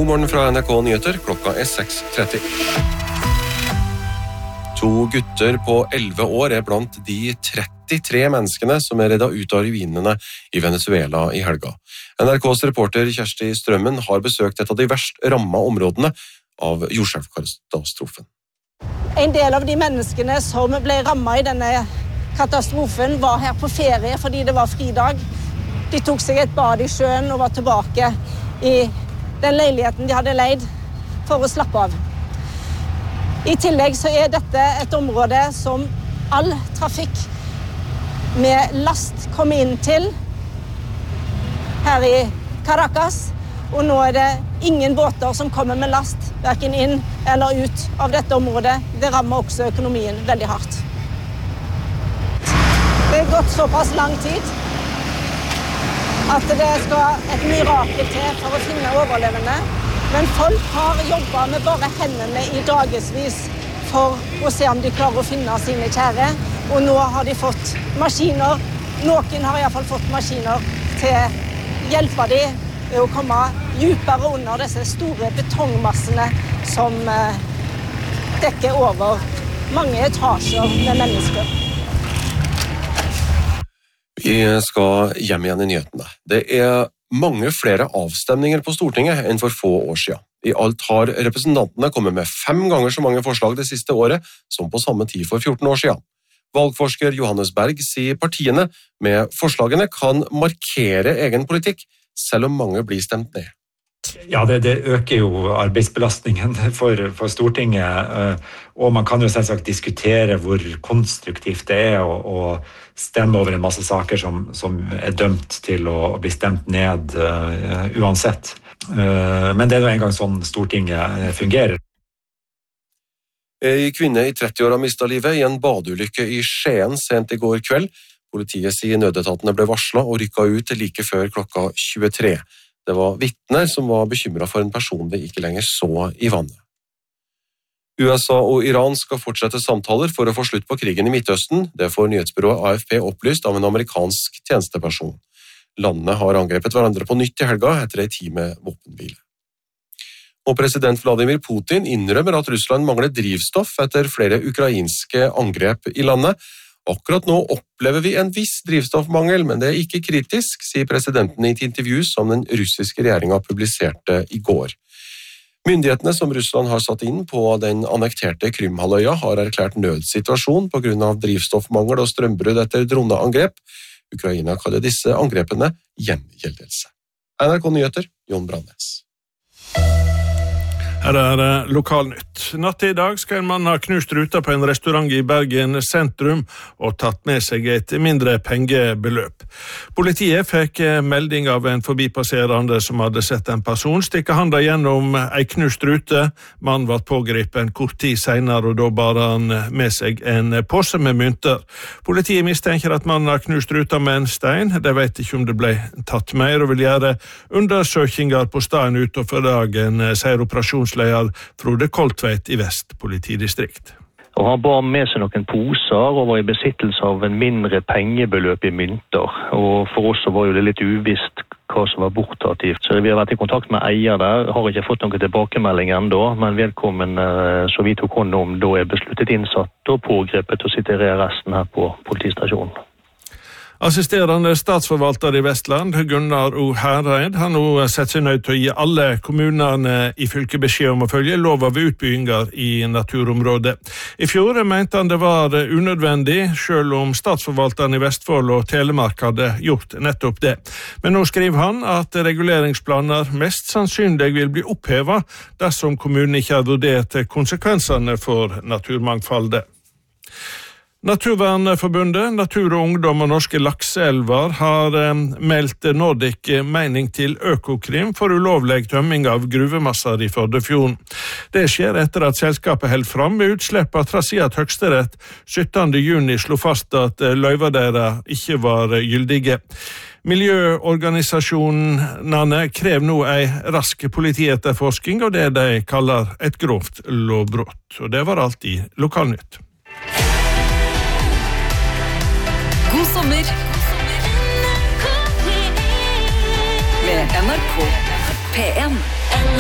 God morgen fra NRK Nyheter, klokka 6:30. 2 gutter på 11 år blant de 33 menneskene som reddet ut av ruinene i Venezuela i helga. NRKs reporter Kjersti Strømmen har besøkt et av de verst rammede områdene av jordskjelvkatastrofen. En del av de menneskene som ble rammet i denne katastrofen var her på ferie fordi det var fridag. De tok seg et bad i sjøen og var tilbake i den leiligheten de hadde leid for å slappe av. I tillegg så dette et område som all trafikk med last kommer inn til her i Caracas, og nå det ingen båter som kommer med last, hverken inn eller ut av dette området. Det rammer også økonomien veldig hardt. Det gått såpass lang tid at det skal et mirakel til for å finne overlevende. Men folk har jobbet med bare hendene i dagesvis for å se om de klarer å finne sine kjære. Og nå har de fått maskiner. Noen har i hvert fall fått maskiner til å hjelpe dem med å komme dypere under disse store betongmassene som dekker over mange etasjer med mennesker. Vi skal hjem igjen i nyhetene. Det mange flere avstemninger på Stortinget enn for få år siden. I alt har representantene kommet med 5 ganger så mange forslag det siste året som på samme tid for 14 år siden. Valgforsker Johannes Berg sier partiene med forslagene kan markere egen politikk, selv om mange blir stemt ned. Ja, det øker jo arbeidsbelastningen for Stortinget, og man kan jo selvsagt diskutere hvor konstruktivt det å stemme over en masse saker som dømt til å bli stemt ned uansett. Men det jo en gang sånn Stortinget fungerer. En kvinne i 30-åra mistet livet i en badeulykke i Skien sent i går kveld. Politiet sier nødetatene ble varslet og rykket ut like før klokka 23. Det var vitner som var bekymret for en person de ikke lenger så i vannet. USA og Iran skal fortsette samtaler for å få slutt på krigen i Midtøsten. Det får nyhetsbyrået AFP opplyst av en amerikansk tjenesteperson. Landene har angrepet hverandre på nytt i helga etter en tid med våpenhvile. Og president Vladimir Putin innrømmer at Russland mangler drivstoff etter flere ukrainske angrep i landet. Akkurat nå opplever vi en viss drivstoffmangel, men det ikke kritisk, sier presidenten i et intervju som den russiske regjeringen publiserte i går. Myndighetene som Russland har satt inn på den annekterte Krymhalvøya har erklært nødsituasjon på grunn av drivstoffmangel og strømbrudd etter droneangrep. Ukraina kaller disse angrepene gjengjeldelse. NRK Nyheter, Jon Brandnes. Her Lokalnytt. Natt til i dag skal en mann ha knust ruta på en restaurant i Bergen sentrum og tatt med seg et mindre pengebeløp. Politiet fikk melding av en forbipasserende som hadde sett en person stikke handa gjennom ei knust rute. Mannen var pågripen kort tid senere, og da bar han med seg en pose med mynter. Politiet mistenker at mannen har knust ruta med en stein. De vet ikke om det ble tatt mer, og vil gjøre undersøkinger på stedet utover dagen, sier operasjonsleder Frode Koltveit i Vest politidistrikt. Og han bar med seg noen poser og var i besittelse av en mindre pengebeløp i mynter. Og for oss så var jo det litt uvisst hva som var borttatt i. Så vi har vært i kontakt med eier der, har ikke fått noen tilbakemelding ennå, men vedkommende så vi tok hånd om da besluttet innsatt og pågrepet og sitter i resten her på politistasjonen. Assisterende statsforvalter i Vestland, Gunnar O. Herreid, har nå sett seg nødt til å gi alle kommunene i fylket beskjed om å følge lova ved utbygginger i naturområdet. I fjor mente han det var unødvendig, selv om statsforvalteren i Vestfold og Telemark hadde gjort nettopp det. Men nå skriver han at reguleringsplaner mest sannsynlig vil bli opphevet dersom kommunen ikke har vurdert konsekvensene for naturmangfoldet. Naturvernforbundet, Natur og Ungdom og Norske Lakseelver har meldt Nordic mening til Økokrim for ulovlig tømming av gruvemasser i Førdefjorden. Det skjer etter at selskapet held fram med utslipp av trass i at Høyesterett 17. juni slo fast at løyva deres ikke var gyldige. Miljøorganisasjonene krever nå en rask politietterforsking av det de kaller et grovt lovbrott. Og det var alt i Lokalnytt. God sommer med NRK P1.